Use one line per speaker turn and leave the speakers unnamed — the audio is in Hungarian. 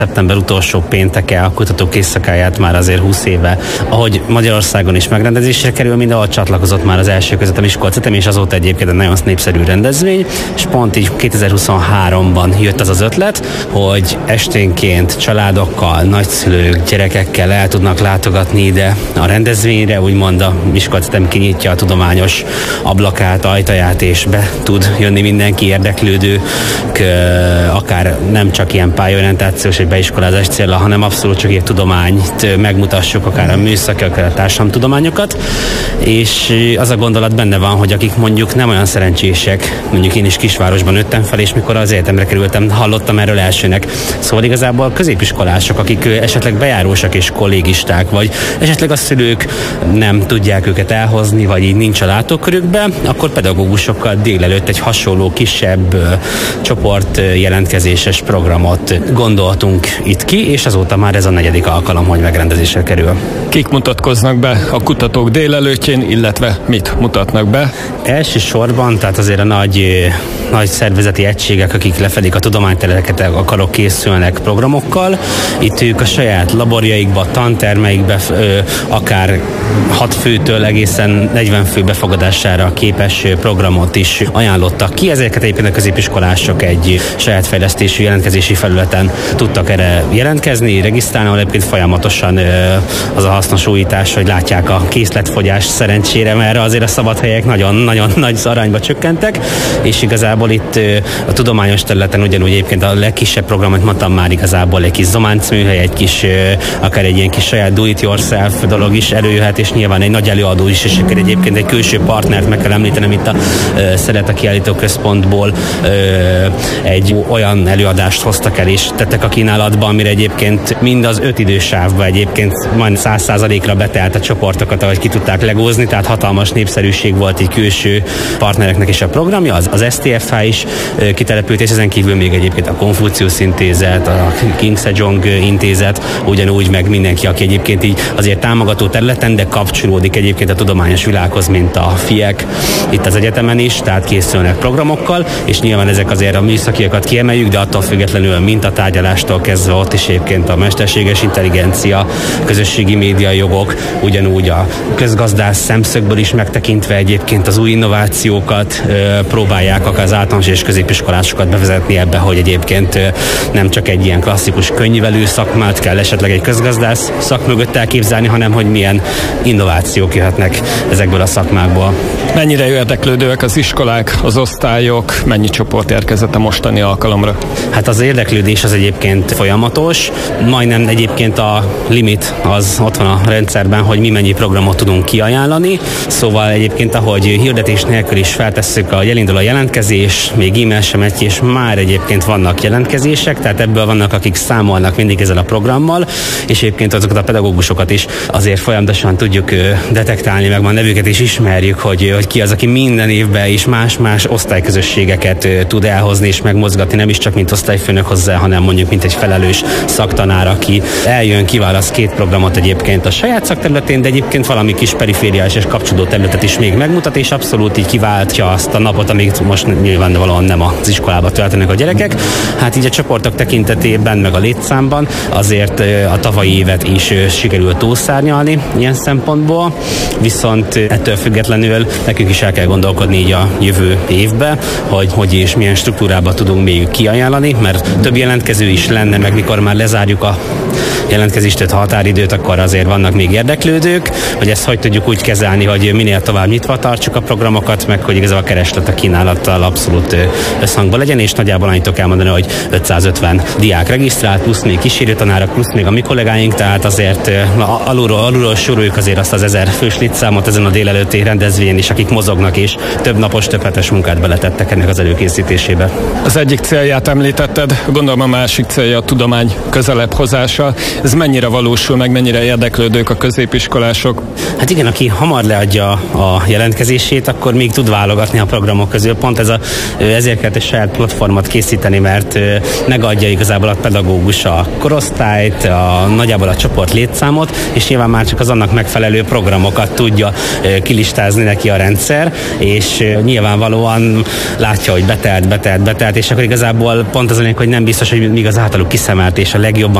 Szeptember utolsó pénteke, a kutatók éjszakáját már azért 20 éve, ahogy Magyarországon is megrendezésre kerül, mindenhol csatlakozott már az első között a Miskolc-egyetem, és azóta egyébként egy nagyon népszerű rendezvény, és pont így 2023-ban jött az az ötlet, hogy esténként családokkal, nagyszülők, gyerekekkel el tudnak látogatni ide a rendezvényre, úgymond a Miskolc-egyetem kinyitja a tudományos ablakát, ajtaját, és be tud jönni mindenki érdeklődők, akár nem csak ilyen pályaorientációs vagy beiskolázás célra, hanem abszolút csak egy tudományt megmutassuk, akár a műszaki, akár a társadalomtudományokat, és az a gondolat benne van, hogy akik mondjuk nem olyan szerencsések, mondjuk én is kisvárosban nőttem fel, és mikor az egyetemre kerültem, hallottam erről elsőnek. Szóval igazából középiskolások, akik esetleg bejárósak és kollégisták, vagy esetleg a szülők nem tudják őket elhozni, vagy így nincs a látókörükben, akkor pedagógusokkal délelőtt egy hasonló kisebb csoport jelentkezéses programot gondoltunk itt ki, és azóta már ez a 4. alkalom, hogy megrendezésre kerül.
Kik mutatkoznak be a kutatók délelőttjén, illetve mit mutatnak be?
Elsősorban, tehát azért a nagy szervezeti egységek, akik lefedik a tudományterületeket, akarok készülnek programokkal. Itt ők a saját laborjaikba, tantermeikbe, akár 6 főtől egészen 40 fő befogadására képes programot is ajánlottak ki. Ezeket egyébként a középiskolások egy saját fejlesztésű jelentkezési felületen tudtak erre jelentkezni, regisztrálni, ahol egyébként folyamatosan az a hasznos újítás, hogy látják a készletfogyás szerencsére, mert azért a szabadhelyek nagyon-nagyon nagy arányba csökkentek, és igazából itt a tudományos területen ugyanúgy egyébként a legkisebb programot mondtam már igazából egy kis zománcműhely, egy kis, akár egy ilyen kis saját do-it-yourself dolog is előjöhet, és nyilván egy nagy előadó is, és egyébként egy külső partnert meg kell említenem itt a Szeret Kiállító Központból egy olyan előadást hoztak el, és tettek a kínálatba, amire egyébként mind az 5 idősávban egyébként majd 100%-ra betelt a csoportokat, ahogy ki tudták legózni, tehát hatalmas népszerűség volt egy külső partnereknek is a programja, az STFH is kitelepült, és ezen kívül még egyébként a Konfuciusz Intézet, a King Sejong Intézet, ugyanúgy meg mindenki, aki egyébként így azért támogató területen, de kapcsolódik egyébként a tudományos világhoz, mint a FIEK itt az egyetemen is, tehát készülnek programokkal, és nyilván ezek azért a műszakiakat kiemeljük, de attól függetlenül mintatárgyalástól kezdve ott is egyébként a mesterséges intelligencia, közösségi média jogok, ugyanúgy a közgazdász szemszögből is megtekintve egyébként az új innovációkat próbálják akár az általános és középiskolásokat bevezetni ebbe, hogy egyébként nem csak egy ilyen klasszikus könyvelő szakmát kell esetleg egy közgazdász szak mögött elképzelni, hanem hogy milyen innovációk jöhetnek ezekből a szakmákból.
Mennyire érdeklődőek az iskolák, az osztályok, mennyi csoport érkezett a mostani alkalomra?
Hát az érdeklődés az egyébként folyamatos, majdnem egyébként a limit az ott van a rendszerben, hogy mi mennyi programot tudunk kiajánlani, szóval egyébként ahogy hirdetés nélkül is feltesszük, hogy elindul a jelentkezés, még e-mail sem megy, és már egyébként vannak jelentkezések, tehát ebből vannak, akik számolnak mindig ezzel a programmal, és egyébként azokat a pedagógusokat is azért folyamatosan tudjuk detektálni, meg a nevüket is ismerjük, hogy ki az, aki minden évben is más-más osztályközösségeket tud elhozni és megmozgatni, nem is csak mint osztályfőnök hozzá, hanem mondjuk mint egy felelős szaktanár, aki eljön, kiválaszt 2 programot egyébként a saját szakterületén, de egyébként valami kis perifériás és kapcsolódó területet is még megmutat, és abszolút így kiváltja azt a napot, amit most nyilvánvalóan nem az iskolába töltenek a gyerekek. Hát így a csoportok tekintetében, meg a létszámban azért a tavalyi évet is sikerült túlszárnyalni ilyen szempontból, viszont ettől függetlenül nekünk is el kell gondolkodni így a jövő évbe, hogy és milyen struktúrába tudunk még kiajánlani, mert több jelentkező is lenne, meg mikor már lezárjuk a jelentkezést, határidőt, akkor azért vannak még érdeklődők, hogy ezt hogy tudjuk úgy kezelni, hogy minél tovább nyitva tartsuk a programokat, meg hogy igazából a kereslet a kínálattal abszolút összhangban legyen, és nagyjából annyit tudok elmondani, hogy 550 diák regisztrált, plusz még kísérőtanárok, plusz még a mi kollégáink, tehát azért alulról soroljuk azért azt az 1000 fős létszámot ezen a délelőtti rendezvényen is, akik mozognak, és több napos, több hetes munkát beletettek ennek az előkészítésébe.
Az egyik célját említetted, gondolom a másik célja a tudomány közelebb hozása. oktatással. Ez mennyire valósul meg, mennyire érdeklődők a középiskolások?
Hát igen, aki hamar leadja a jelentkezését, akkor még tud válogatni a programok közül. Pont ezért kellett egy saját platformot készíteni, mert megadja igazából a pedagógus a korosztályt, nagyjából a csoport létszámot, és nyilván már csak az annak megfelelő programokat tudja kilistázni neki a rendszer, és nyilvánvalóan látja, hogy betelt, és akkor igazából pont az a lényeg, hogy nem biztos, hogy még az általuk kiszemelt és a legjobban